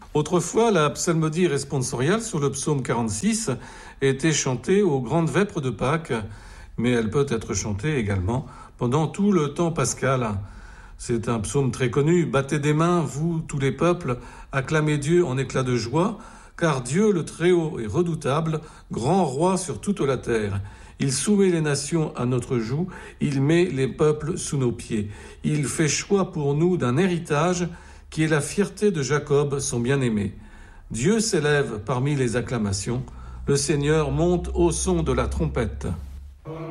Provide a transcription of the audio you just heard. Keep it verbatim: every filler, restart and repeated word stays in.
Autrefois, la psalmodie responsoriale sur le psaume quarante-six était chantée aux grandes vêpres de Pâques, mais elle peut être chantée également pendant tout le temps pascal. C'est un psaume très connu. Battez des mains, vous, tous les peuples, acclamez Dieu en éclat de joie, car Dieu le Très-Haut est redoutable, grand roi sur toute la terre. Il soumet les nations à notre joug, il met les peuples sous nos pieds. Il fait choix pour nous d'un héritage qui est la fierté de Jacob, son bien-aimé. Dieu s'élève parmi les acclamations, le Seigneur monte au son de la trompette.